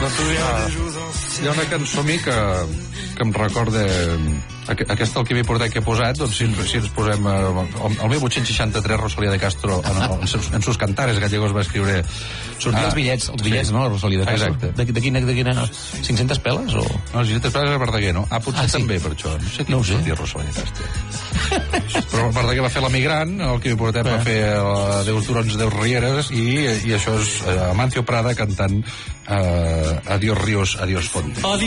Hi ha una cançó a mi que em recorda... Aquesta, el que he posat, doncs si ens posem... El 1863, Rosalía de Castro, en sus cantares gallegos, va escriure... Sortia els bitllets, no, la Rosalía de Castro? Exacte. De quina? 500 peles, o...? No, els 500 peles és Verdaguer, no? Potser també, per això. No sé qui sortia Rosalía de Castro. Però Verdaguer va fer l'Emigrant, el que portem va fer Deus Turons, Deus Rieres, i això és Amancio Prada cantant Adiós Ríos, Adiós Fonte.